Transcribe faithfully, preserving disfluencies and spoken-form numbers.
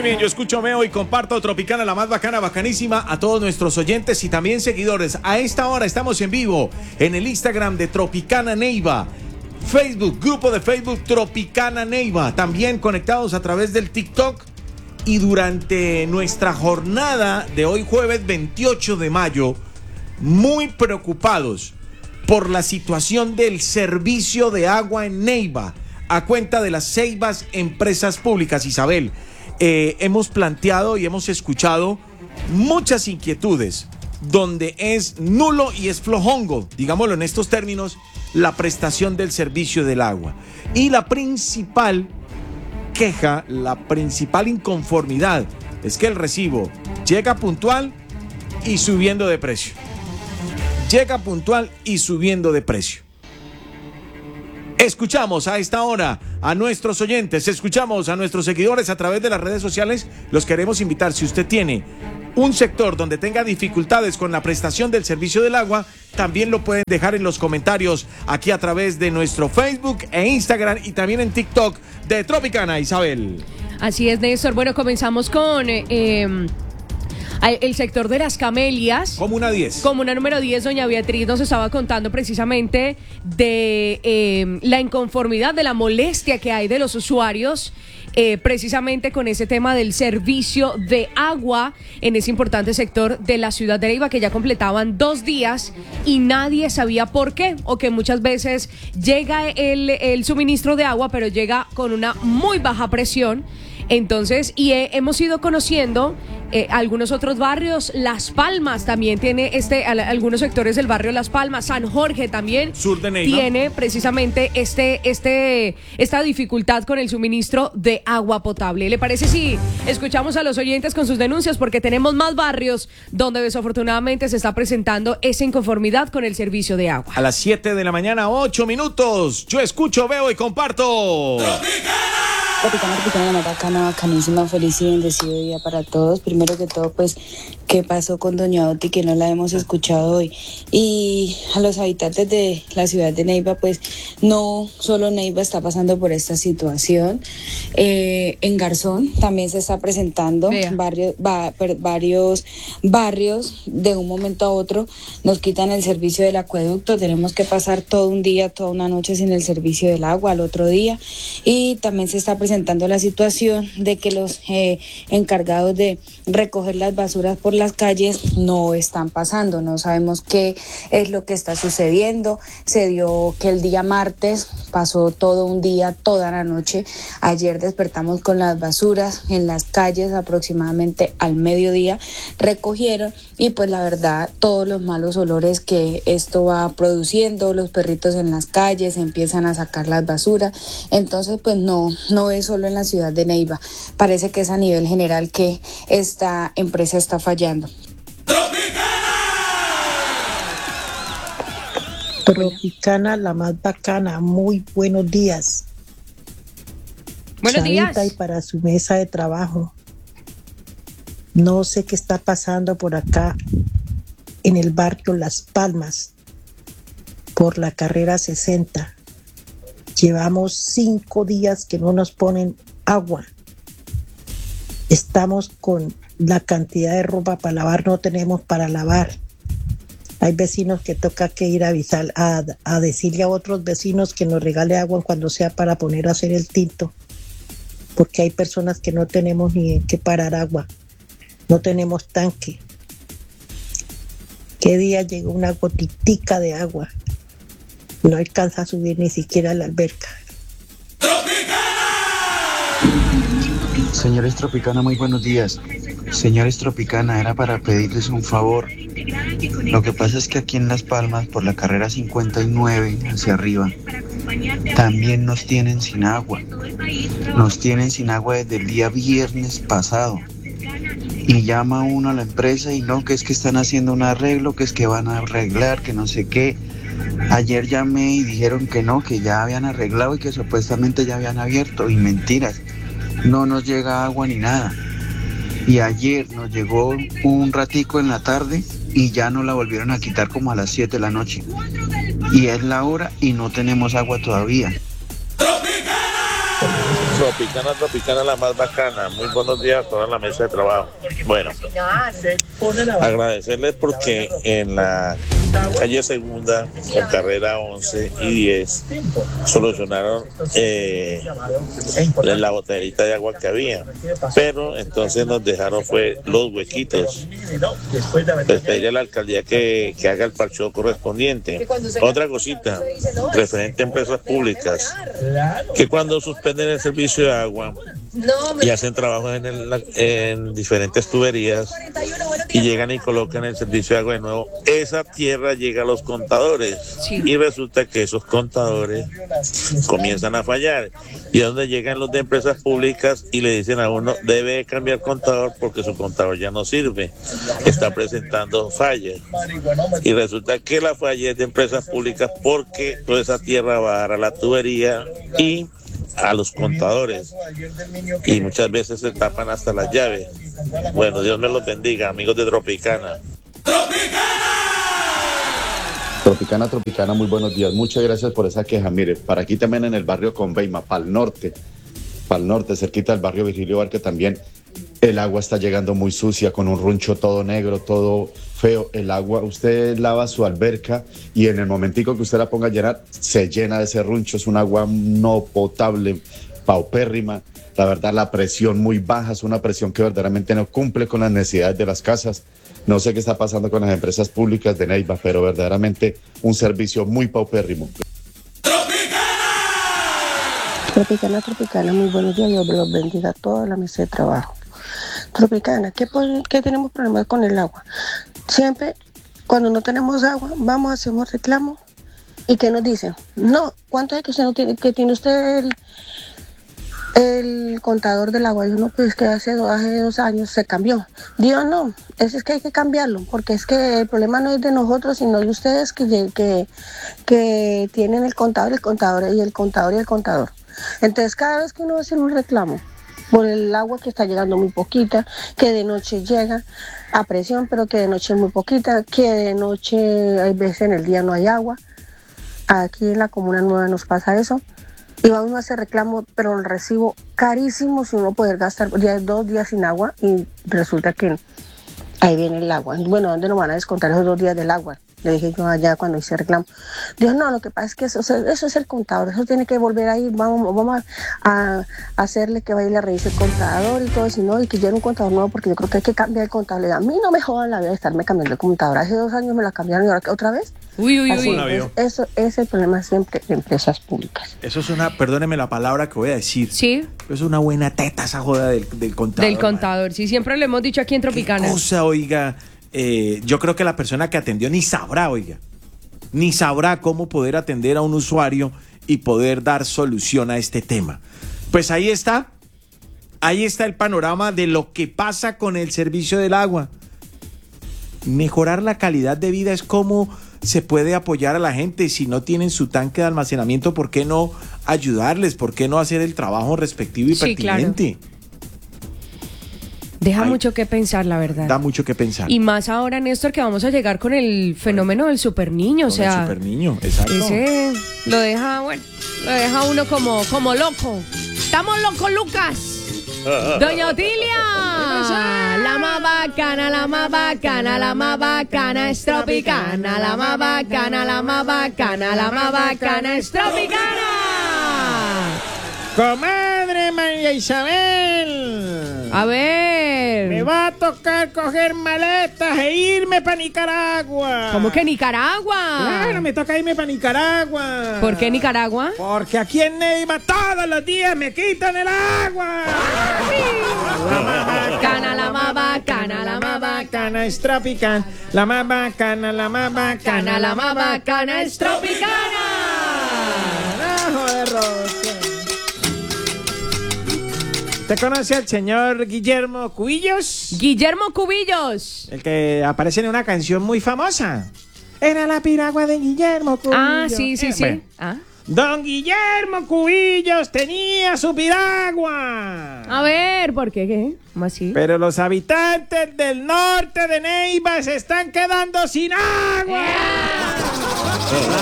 bien, yo escucho Meo y comparto Tropicana, la más bacana, bacanísima, a todos nuestros oyentes y también seguidores. A esta hora estamos en vivo en el Instagram de Tropicana Neiva, Facebook, grupo de Facebook Tropicana Neiva, también conectados a través del TikTok. Y durante nuestra jornada de hoy jueves veintiocho de mayo, muy preocupados por la situación del servicio de agua en Neiva, a cuenta de las Ceibas Empresas Públicas. Isabel, eh, hemos planteado y hemos escuchado muchas inquietudes donde es nulo y es flojongo, digámoslo en estos términos, la prestación del servicio del agua. Y la principal queja, la principal inconformidad es que el recibo llega puntual y subiendo de precio. Llega puntual y subiendo de precio. Escuchamos a esta hora a nuestros oyentes, escuchamos a nuestros seguidores a través de las redes sociales. Los queremos invitar, si usted tiene un sector donde tenga dificultades con la prestación del servicio del agua, también lo pueden dejar en los comentarios aquí a través de nuestro Facebook e Instagram y también en TikTok de Tropicana. Isabel. Así es, Néstor. Bueno, comenzamos con eh, eh, el sector de las camelias. Comuna diez. Comuna número diez, doña Beatriz nos estaba contando precisamente de eh, la inconformidad, de la molestia que hay de los usuarios Eh, precisamente con ese tema del servicio de agua en ese importante sector de la ciudad de Neiva, que ya completaban dos días y nadie sabía por qué, o que muchas veces llega el, el suministro de agua, pero llega con una muy baja presión. Entonces, y eh, hemos ido conociendo eh, algunos otros barrios. Las Palmas también tiene este, al, algunos sectores del barrio Las Palmas. San Jorge también sur de Neiva tiene precisamente este, este, esta dificultad con el suministro de agua potable. ¿Le parece si escuchamos a los oyentes con sus denuncias? Porque tenemos más barrios donde desafortunadamente se está presentando esa inconformidad con el servicio de agua. A las siete de la mañana, ocho minutos. Yo escucho, veo y comparto. ¡Tropicana! Tropicana, Tropicana, la más bacana, bacanísima, feliz y bendecido día para todos. Primero que todo, pues, ¿qué pasó con doña Oti, que no la hemos escuchado hoy? Y a los habitantes de la ciudad de Neiva, pues, no solo Neiva está pasando por esta situación. Eh, en Garzón también se está presentando varios, va, per, varios barrios, de un momento a otro nos quitan el servicio del acueducto, tenemos que pasar todo un día, toda una noche sin el servicio del agua, al otro día. Y también se está presentando la situación de que los eh, encargados de recoger las basuras por las calles no están pasando, no sabemos qué es lo que está sucediendo. Se dio que el día martes pasó todo un día, toda la noche. Ayer despertamos con las basuras en las calles aproximadamente al mediodía, recogieron y pues la verdad todos los malos olores que esto va produciendo, los perritos en las calles empiezan a sacar las basuras. Entonces pues no, no es solo en la ciudad de Neiva, parece que es a nivel general que esta empresa está fallando. Tropicana, la más bacana, muy buenos días. Buenos Charita, días. y para su mesa de trabajo. No sé qué está pasando por acá en el barrio Las Palmas, por la carrera sesenta. Llevamos cinco días que no nos ponen agua. Estamos con la cantidad de ropa para lavar, no tenemos para lavar. Hay vecinos que toca que ir a avisar, a, a decirle a otros vecinos que nos regale agua cuando sea para poner a hacer el tinto. Porque hay personas que no tenemos ni en qué parar agua. No tenemos tanque. ¿Qué día llegó una gotitica de agua? No alcanza a subir ni siquiera a la alberca. Señores Tropicana, muy buenos días. Señores Tropicana, era para pedirles un favor. Lo que pasa es que aquí en Las Palmas, por la carrera cincuenta y nueve hacia arriba, también nos tienen sin agua. Nos tienen sin agua desde el día viernes pasado. Y llama uno a la empresa y no, que es que están haciendo un arreglo, que es que van a arreglar, que no sé qué. Ayer llamé y dijeron que no, que ya habían arreglado y que supuestamente ya habían abierto. Y mentiras, no nos llega agua ni nada. Y ayer nos llegó un ratico en la tarde y ya nos la volvieron a quitar como a las siete de la noche. Y es la hora y no tenemos agua todavía. Tropicana, Tropicana, la más bacana. Muy buenos días a toda la mesa de trabajo. Bueno, agradecerles porque en la calle Segunda, en carrera once y diez, solucionaron eh, la botellita de agua que había. Pero entonces nos dejaron fue los huequitos. Pues pedirle a la alcaldía que, que haga el parcheo correspondiente. Otra cosita, referente a empresas públicas, que cuando suspenden el servicio de agua y hacen trabajos en, el, en diferentes tuberías y llegan y colocan el servicio de agua de nuevo, esa tierra llega a los contadores, sí. Y resulta que esos contadores comienzan a fallar, y es donde llegan los de empresas públicas y le dicen a uno, debe cambiar contador porque su contador ya no sirve, está presentando fallas, y resulta que la falla es de empresas públicas porque toda esa tierra va a dar a la tubería y a los contadores, y muchas veces se tapan hasta las llaves. Bueno, Dios me los bendiga, amigos de Tropicana. Tropicana, Tropicana, muy buenos días. Muchas gracias por esa queja. Mire, para aquí también en el barrio Conveima, para el norte, para el norte, cerquita del barrio Virgilio Barque también, el agua está llegando muy sucia, con un runcho todo negro, todo feo. El agua, usted lava su alberca y en el momentico que usted la ponga a llenar, se llena de ese runcho. Es un agua no potable, paupérrima. La verdad, la presión muy baja, es una presión que verdaderamente no cumple con las necesidades de las casas. No sé qué está pasando con las empresas públicas de Neiva, pero verdaderamente un servicio muy paupérrimo. Tropicana, Tropicana, muy buenos días, Dios los bendiga a toda la mesa de trabajo. Tropicana, ¿qué, ¿qué tenemos problemas con el agua? Siempre, cuando no tenemos agua, vamos, hacemos reclamo, ¿y qué nos dicen? No, ¿cuánto es que usted no tiene, que tiene usted el, el contador del agua? Y uno, pues que hace, hace dos años se cambió. Dios, no, eso es que hay que cambiarlo, porque es que el problema no es de nosotros, sino de ustedes que, que, que tienen el contador, el contador y el contador y el contador. Entonces, cada vez que uno hace un reclamo por el agua que está llegando muy poquita, que de noche llega a presión, pero que de noche es muy poquita, que de noche hay veces en el día no hay agua. Aquí en la Comuna Nueva nos pasa eso. Y vamos a hacer reclamo, pero el recibo carísimo si uno puede gastar ya dos días sin agua y resulta que ahí viene el agua. Bueno, ¿dónde nos van a descontar esos dos días del agua? Le dije yo allá cuando hice reclamo. Dios, no, lo que pasa es que eso, eso es el contador, eso tiene que volver a ir, vamos, vamos a, a hacerle que vaya y le revise el contador y todo eso, ¿no? Y que llegue un contador nuevo, porque yo creo que hay que cambiar el contador. A mí no me jodan la vida de estarme cambiando el contador. Hace dos años me la cambiaron y ahora otra vez. Uy, uy, Así, uy. Entonces, eso es el problema siempre de empresas públicas. Eso es una, perdóneme la palabra que voy a decir. Sí. Es una buena teta esa joda del, del contador. Del contador, man. Sí, siempre lo hemos dicho aquí en Tropicana. Qué cosa, oiga, eh, yo creo que la persona que atendió ni sabrá, oiga. Ni sabrá cómo poder atender a un usuario y poder dar solución a este tema. Pues ahí está, ahí está el panorama de lo que pasa con el servicio del agua. Mejorar la calidad de vida es cómo se puede apoyar a la gente. Si no tienen su tanque de almacenamiento, ¿por qué no ayudarles? ¿Por qué no hacer el trabajo respectivo y sí, pertinente? Claro. Deja Ay, mucho que pensar, la verdad. Da mucho que pensar. Y más ahora, Néstor, que vamos a llegar con el fenómeno del superniño, o sea, el superniño, exacto. Ese lo deja, bueno, lo deja uno como, como loco. ¡Estamos locos, Lucas! Doña Otilia, la más bacana, la más bacana, la más bacana es Tropicana, la más bacana, la más bacana, la más bacana es Tropicana. Comadre María Isabel. A ver. Me va a tocar coger maletas e irme para Nicaragua. ¿Cómo que Nicaragua? Claro, me toca irme para Nicaragua. ¿Por qué Nicaragua? Porque aquí en Neiva todos los días me quitan el agua. La más bacana, la más bacana, la más bacana es Tropicana. La más bacana, la más bacana, la más bacana es Tropicana. No, joder, Rosa. ¿Usted conoce al señor Guillermo Cubillos? Guillermo Cubillos. El que aparece en una canción muy famosa. Era la piragua de Guillermo Cubillos. Ah, sí, sí, eh, sí. Bueno, ¿Ah? Don Guillermo Cubillos tenía su piragua. A ver, ¿por qué? ¿Qué? ¿Cómo así? Pero los habitantes del norte de Neiva se están quedando sin agua. Yeah.